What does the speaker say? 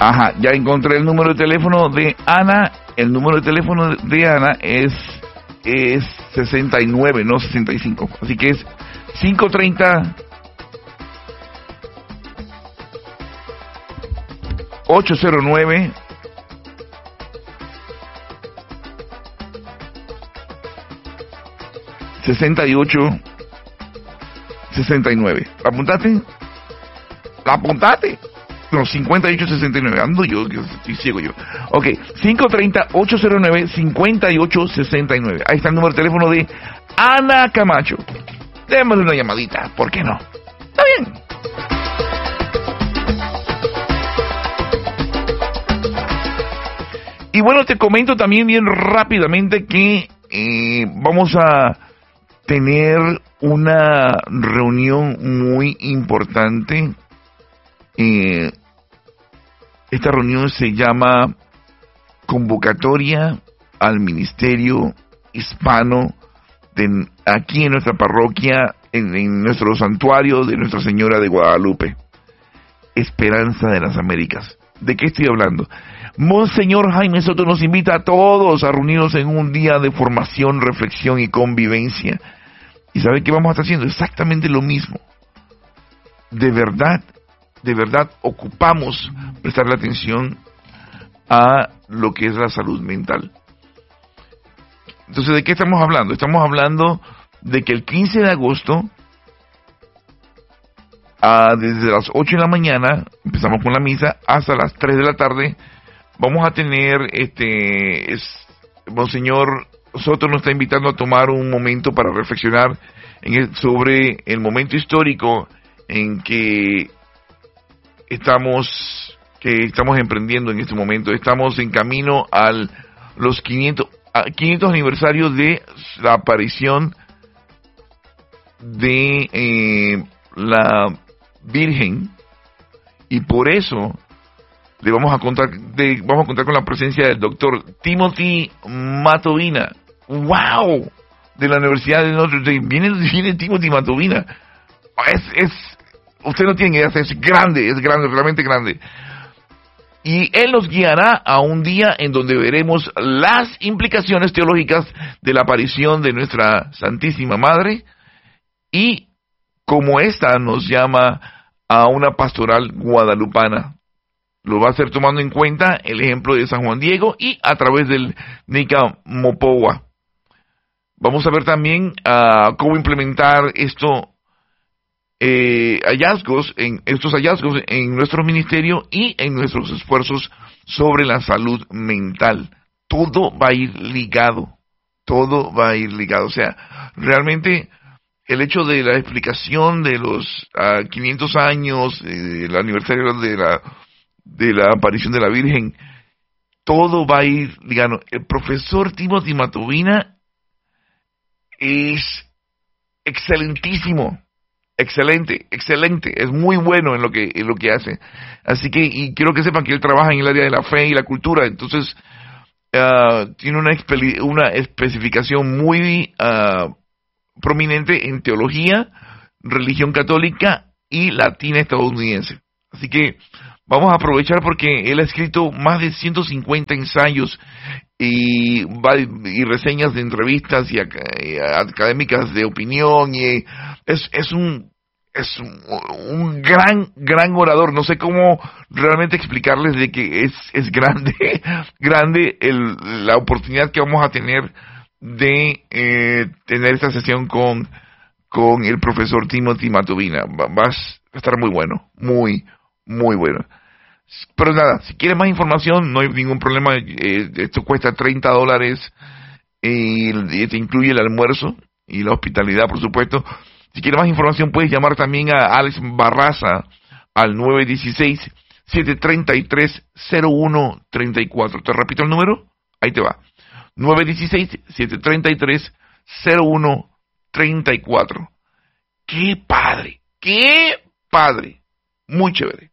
Ajá, ya encontré el número de teléfono de Ana. El número de teléfono de Ana es 69, no 65. Así que es 530 809 6869. ¿Apuntaste? ¿La apuntaste? No, 5869. Ando yo, que estoy ciego yo. Ok, 530-809-5869. Ahí está el número de teléfono de Ana Camacho. Démosle una llamadita, ¿por qué no? Está bien. Y bueno, te comento también bien rápidamente que vamos a tener una reunión muy importante. Esta reunión se llama Convocatoria al Ministerio Hispano aquí en nuestra parroquia, en nuestro santuario de Nuestra Señora de Guadalupe. Esperanza de las Américas. ¿De qué estoy hablando? Monseñor Jaime Soto nos invita a todos a reunirnos en un día de formación, reflexión y convivencia. ¿Y sabe qué vamos a estar haciendo? Exactamente lo mismo. De verdad ocupamos prestarle atención a lo que es la salud mental. Entonces, ¿de qué estamos hablando? Estamos hablando de que el 15 de agosto, desde las 8 de la mañana, empezamos con la misa, hasta las 3 de la tarde, vamos a tener, Monseñor Soto nos está invitando a tomar un momento para reflexionar sobre el momento histórico en que estamos emprendiendo en este momento. Estamos en camino a los 500 aniversarios de la aparición de la Virgen, y por eso vamos a contar con la presencia del doctor Timothy Matovina. ¡Wow! De la Universidad de Notre Dame. Viene Timothy Matovina. Usted no tiene idea, es grande, realmente grande. Y él nos guiará a un día en donde veremos las implicaciones teológicas de la aparición de nuestra Santísima Madre, y como esta nos llama a una pastoral guadalupana. Lo va a hacer tomando en cuenta el ejemplo de San Juan Diego y a través del Nica Mopoa. Vamos a ver también cómo implementar estos hallazgos en nuestro ministerio y en nuestros esfuerzos sobre la salud mental. Todo va a ir ligado. O sea, realmente el hecho de la explicación de los 500 años, el aniversario de la aparición de la Virgen, todo va a ir ligado. El profesor Timothy Matovina es excelentísimo. Excelente, es muy bueno en lo que hace. Así que, y quiero que sepan que él trabaja en el área de la fe y la cultura, entonces tiene una especificación muy prominente en teología, religión católica y latina estadounidense. Así que vamos a aprovechar porque él ha escrito más de 150 ensayos y reseñas de entrevistas y académicas de opinión, y es un gran orador. No sé cómo realmente explicarles de que es grande la oportunidad que vamos a tener de tener esta sesión con el profesor Timothy Matovina. Va a estar muy bueno, muy bueno. Pero nada, si quieres más información, no hay ningún problema. Esto cuesta $30 y te incluye el almuerzo y la hospitalidad, por supuesto. Si quieres más información, puedes llamar también a Alex Barraza al 916-733-0134. Te repito el número, ahí te va. 916-733-0134. ¡Qué padre! Muy chévere.